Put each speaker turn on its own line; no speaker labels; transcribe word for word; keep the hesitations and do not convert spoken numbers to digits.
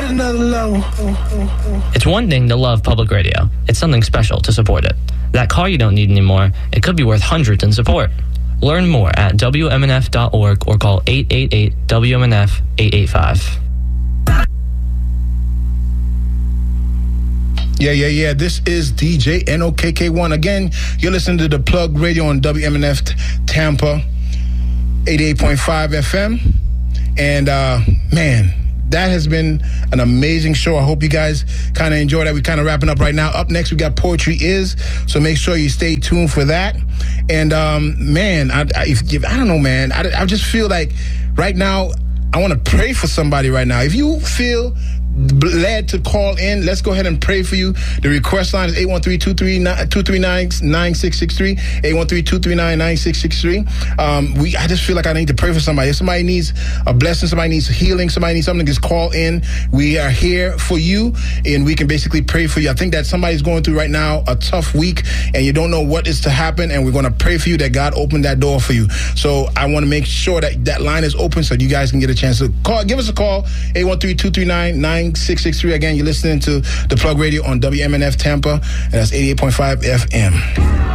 at another level.
It's one thing to love public radio. It's something special to support it. That car you don't need anymore, it could be worth hundreds in support. Learn more at W M N F dot org or call eight eight eight W M N F eight eight five.
Yeah, yeah, yeah. This is D J N O K K one. Again, you're listening to The Plug Radio on W M N F Tampa, eighty-eight point five F M. And, uh, man, that has been an amazing show. I hope you guys kind of enjoyed that. We're kind of wrapping up right now. Up next, we got Poetry Is, so make sure you stay tuned for that. And, um, man, I, I, if, if, I don't know, man. I, I just feel like right now I want to pray for somebody right now. If you feel led to call in, let's go ahead and pray for you. The request line is eight one three, two three nine, nine six six three, eight one three, two three nine, nine six six three. Um, we, I just feel like I need to pray for somebody. If somebody needs a blessing, somebody needs healing, somebody needs something, just call in. We are here for you, and we can basically pray for you. I think that somebody's going through right now a tough week, and you don't know what is to happen, and we're going to pray for you that God opened that door for you. So I want to make sure that that line is open so you guys can get a chance to call. Give us a call, eight one three, two three nine, nine six six three. Again, you're listening to The Plug Radio on W M N F Tampa, and that's eighty-eight point five F M.